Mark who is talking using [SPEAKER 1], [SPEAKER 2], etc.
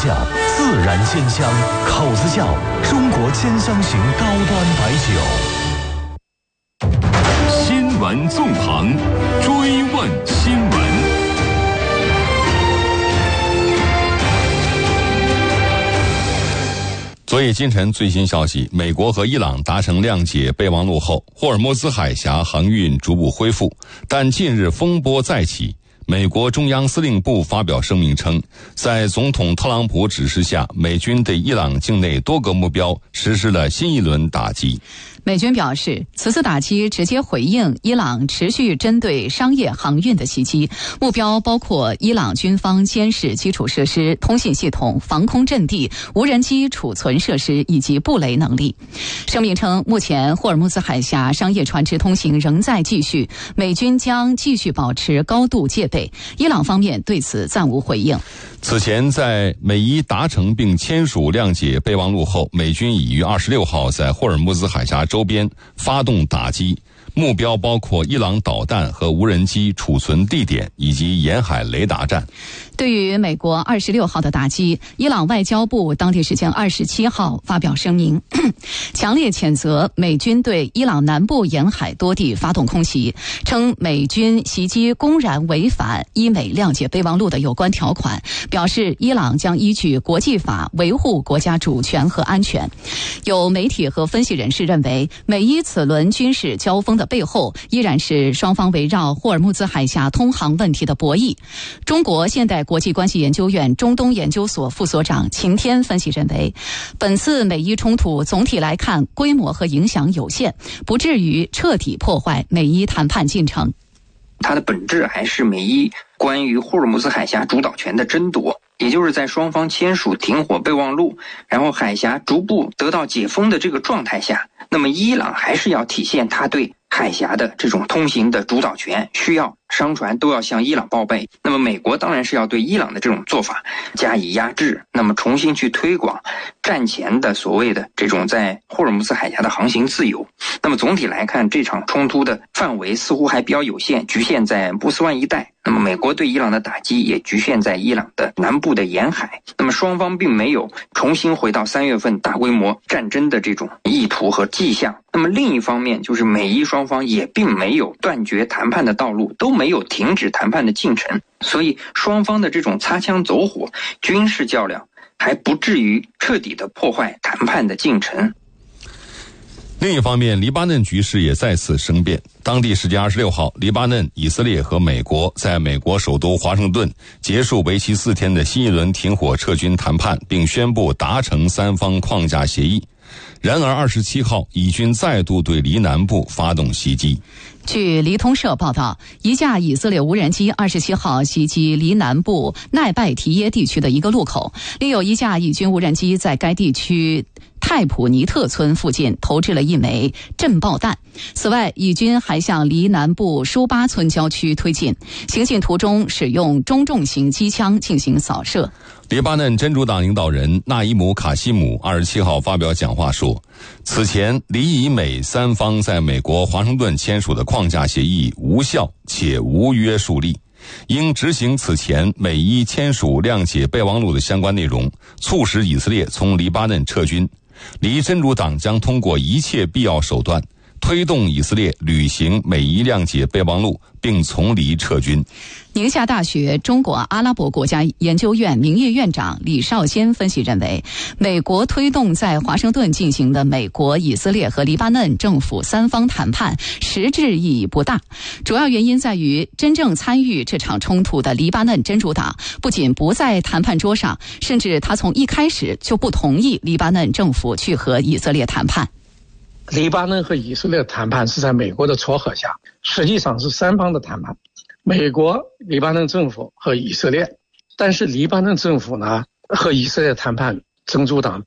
[SPEAKER 1] 窖，自然鲜香，口子窖，中国鲜香型高端白酒。
[SPEAKER 2] 新闻纵横，追问新闻。昨夜今晨最新消息，美国和伊朗达成谅解备忘录后，霍尔木兹海峡航运逐步恢复，但近日风波再起。美国中央司令部发表声明称，在总统特朗普指示下，美军对伊朗境内多个目标实施了新一轮打击。
[SPEAKER 3] 美军表示，此次打击直接回应伊朗持续针对商业航运的袭击，目标包括伊朗军方监视基础设施、通信系统、防空阵地、无人机储存设施以及布雷能力。声明称，目前霍尔木兹海峡商业船只通行仍在继续，美军将继续保持高度戒备。伊朗方面对此暂无回应。
[SPEAKER 2] 此前，在美伊达成并签署谅解备忘录后，美军已于26号在霍尔木兹海峡周边发动打击，目标包括伊朗导弹和无人机储存地点以及沿海雷达站。
[SPEAKER 3] 对于美国26号的打击，伊朗外交部当地时间27号发表声明，强烈谴责美军对伊朗南部沿海多地发动空袭，称美军袭击公然违反伊美谅解备忘录的有关条款，表示伊朗将依据国际法维护国家主权和安全。有媒体和分析人士认为，美伊此轮军事交锋的背后依然是双方围绕霍尔木兹海峡通航问题的博弈。中国现代国际关系研究院中东研究所副所长秦天分析认为，本次美伊冲突总体来看规模和影响有限，不至于彻底破坏美伊谈判进程。
[SPEAKER 4] 它的本质还是美伊关于霍尔木兹海峡主导权的争夺，也就是在双方签署停火备忘录，然后海峡逐步得到解封的这个状态下，那么伊朗还是要体现它对海峡的这种通行的主导权，需要商船都要向伊朗报备。那么美国当然是要对伊朗的这种做法加以压制，那么重新去推广战前的所谓的这种在霍尔木兹海峡的航行自由。那么总体来看，这场冲突的范围似乎还比较有限，局限在波斯湾一带。那么美国对伊朗的打击也局限在伊朗的南部的沿海。那么双方并没有重新回到3月份大规模战争的这种意图和迹象。那么另一方面，就是美伊双方也并没有断绝谈判的道路，都没有停止谈判的进程，所以双方的这种擦枪走火、军事较量还不至于彻底的破坏谈判的进程。
[SPEAKER 2] 另一方面，黎巴嫩局势也再次生变。当地时间26号，黎巴嫩、以色列和美国在美国首都华盛顿结束为期4天的新一轮停火撤军谈判，并宣布达成3方框架协议。然而27号，以军再度对黎南部发动袭击。
[SPEAKER 3] 据黎通社报道，一架以色列无人机27号袭击黎南部奈拜提耶地区的一个路口，另有一架以军无人机在该地区泰普尼特村附近投掷了一枚震爆弹。此外，以军还向黎南部舒巴村郊区推进，行进途中使用中重型机枪进行扫射。
[SPEAKER 2] 黎巴嫩真主党领导人纳伊姆·卡西姆27号发表讲话说，此前黎以美3方在美国华盛顿签署的框架协议无效且无约束力，应执行此前美伊签署谅解备忘录的相关内容，促使以色列从黎巴嫩撤军。黎真主党将通过一切必要手段推动以色列履行美伊谅解备忘录，并从黎撤军。
[SPEAKER 3] 宁夏大学中国阿拉伯国家研究院名誉院长李少先分析认为，美国推动在华盛顿进行的美国、以色列和黎巴嫩政府3方谈判实质意义不大，主要原因在于真正参与这场冲突的黎巴嫩真主党不仅不在谈判桌上，甚至他从一开始就不同意黎巴嫩政府去和以色列谈判。
[SPEAKER 5] 黎巴嫩和以色列的谈判是在美国的撮合下，实际上是3方的谈判，美国、黎巴嫩政府和以色列。但是黎巴嫩政府呢和以色列谈判，真主党